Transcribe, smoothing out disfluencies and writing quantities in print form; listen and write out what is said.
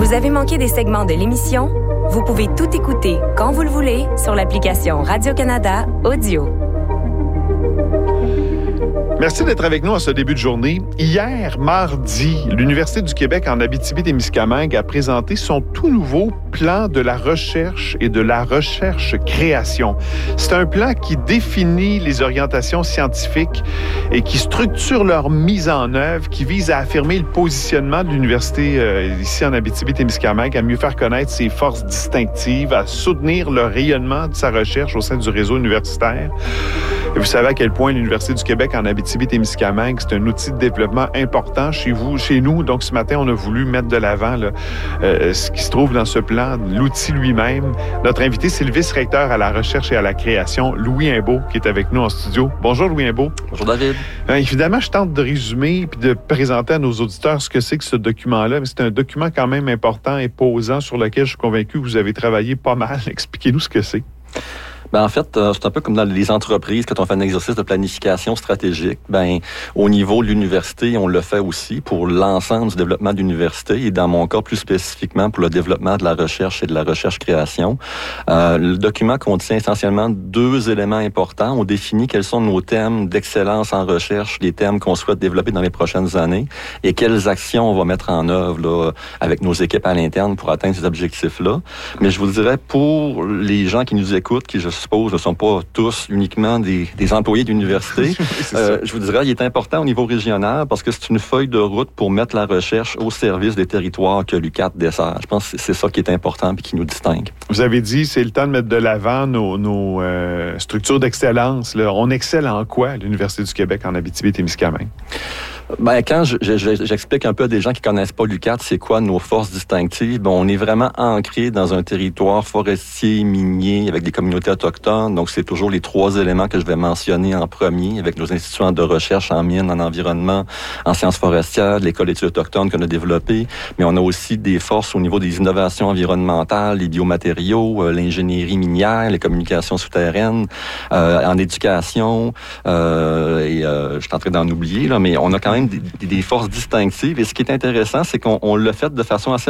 Vous avez manqué des segments de l'émission? Vous pouvez tout écouter quand vous le voulez sur l'application Radio-Canada Audio. Merci d'être avec nous en ce début de journée. Hier, mardi, l'Université du Québec en Abitibi-Témiscamingue a présenté son tout nouveau plan de la recherche et de la recherche-création. C'est un plan qui définit les orientations scientifiques et qui structure leur mise en œuvre, qui vise à affirmer le positionnement de l'Université ici en Abitibi-Témiscamingue, à mieux faire connaître ses forces distinctives, à soutenir le rayonnement de sa recherche au sein du réseau universitaire. Et vous savez à quel point l'Université du Québec en Abitibi-Témiscamingue, c'est un outil de développement important chez nous. Donc, ce matin, on a voulu mettre de l'avant ce qui se trouve dans ce plan, l'outil lui-même. Notre invité, c'est le vice-recteur à la recherche et à la création, Louis Imbeau, qui est avec nous en studio. Bonjour, Louis Imbeau. Bonjour, David. Évidemment, je tente de résumer puis de présenter à nos auditeurs ce que c'est que ce document-là. Mais c'est un document quand même important et posant sur lequel je suis convaincu que vous avez travaillé pas mal. Expliquez-nous ce que c'est. En fait, c'est un peu comme dans les entreprises, quand on fait un exercice de planification stratégique. Au niveau de l'université, on le fait aussi pour l'ensemble du développement de l'université et dans mon cas, plus spécifiquement pour le développement de la recherche et de la recherche-création. Le document contient essentiellement 2 éléments importants. On définit quels sont nos thèmes d'excellence en recherche, les thèmes qu'on souhaite développer dans les prochaines années et quelles actions on va mettre en œuvre là, avec nos équipes à l'interne pour atteindre ces objectifs-là. Mais je vous dirais, pour les gens qui nous écoutent, qui je suppose ne sont pas tous uniquement des employés d'université. Je vous dirais, il est important au niveau régional parce que c'est une feuille de route pour mettre la recherche au service des territoires que l'UQAT dessert. Je pense que c'est ça qui est important et qui nous distingue. Vous avez dit, c'est le temps de mettre de l'avant nos structures d'excellence. Là. On excelle en quoi à l'Université du Québec en Abitibi-Témiscamingue? Quand j'explique un peu à des gens qui connaissent pas l'UQAT, c'est quoi nos forces distinctives, on est vraiment ancré dans un territoire forestier, minier, avec des communautés autochtones. Donc, c'est toujours les 3 éléments que je vais mentionner en premier, avec nos institutions de recherche en mines, en environnement, en sciences forestières, l'école d'études autochtones qu'on a développée. Mais on a aussi des forces au niveau des innovations environnementales, les biomatériaux, l'ingénierie minière, les communications souterraines, en éducation. Je suis en train d'en oublier, là, mais on a quand même des forces distinctives. Et ce qui est intéressant, c'est qu'on l'a fait de façon assez